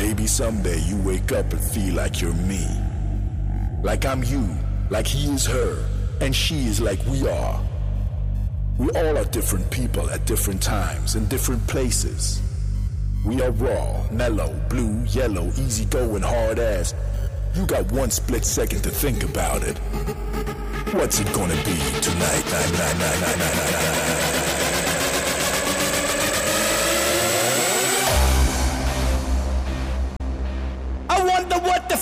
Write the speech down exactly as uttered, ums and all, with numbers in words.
Maybe someday you wake up and feel like you're me. Like I'm you, like he is her, and she is like we are. We all are different people at different times in different places. We are raw, mellow, blue, yellow, easygoing, hard ass. You got one split second to think about it. What's it gonna be tonight? Night, night, night, night, night,